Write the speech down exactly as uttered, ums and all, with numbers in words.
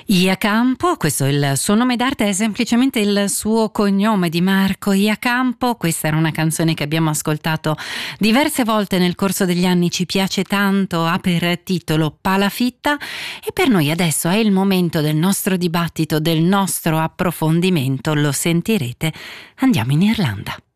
Iacampo, questo è il suo nome d'arte, è semplicemente il suo cognome di Marco Iacampo. Questa era una canzone che abbiamo ascoltato diverse volte nel corso degli anni, ci piace tanto, ha per titolo Palafitta, e per noi adesso è il momento del nostro dibattito, del nostro approfondimento, lo sentirete. Andiamo in Irlanda.